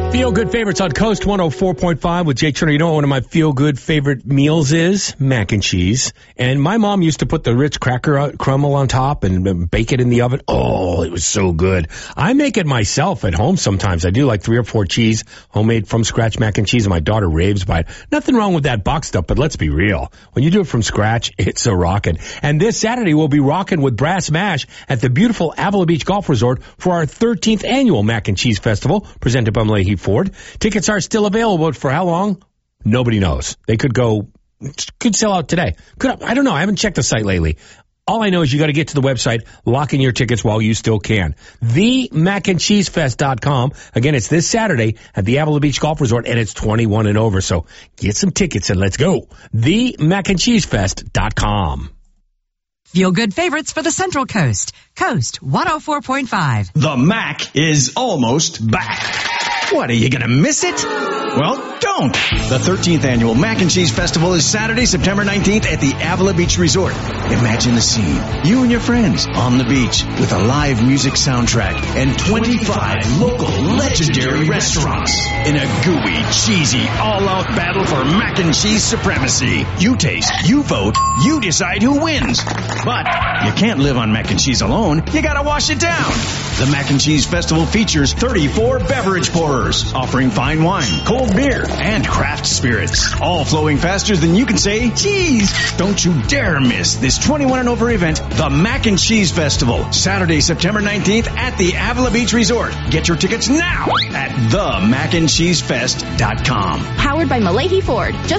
Feel Good Favorites on Coast 104.5 with Jake Turner. You know what one of my feel good favorite meals is? Mac and cheese. And my mom used to put the Ritz cracker crumble on top and bake it in the oven. Oh, it was so good. I make it myself at home sometimes. I do like 3 or 4 cheese, homemade from scratch mac and cheese, and my daughter raves by it. Nothing wrong with that box stuff, but let's be real. When you do it from scratch, it's a rockin'. And this Saturday, we'll be rocking with Brass Mash at the beautiful Avila Beach Golf Resort for our 13th annual Mac and Cheese Festival, presented by Malahi Ford. Tickets are still available, but for how long? Nobody knows. They could sell out today. I don't know. I haven't checked the site lately. All I know is you got to get to the website, lock in your tickets while you still can. TheMacandCheeseFest.com. Again, it's this Saturday at the Avila Beach Golf Resort, and it's 21 and over. So get some tickets and let's go. TheMacandCheeseFest.com. Feel Good Favorites for the Central Coast. Coast 104.5. The Mac is almost back. What, are you going to miss it? Well, don't. The 13th annual Mac and Cheese Festival is Saturday, September 19th at the Avila Beach Resort. Imagine the scene. You and your friends on the beach with a live music soundtrack and 25 local legendary restaurants in a gooey, cheesy, all-out battle for mac and cheese supremacy. You taste, you vote, you decide who wins. But you can't live on mac and cheese alone. You gotta wash it down. The Mac and Cheese Festival features 34 beverage pourers, offering fine wine, cold beer, and craft spirits, all flowing faster than you can say cheese. Don't you dare miss this 21 and over event, the Mac and Cheese Festival, Saturday, September 19th at the Avila Beach Resort. Get your tickets now at themacandcheesefest.com. Powered by Malahi Ford. Just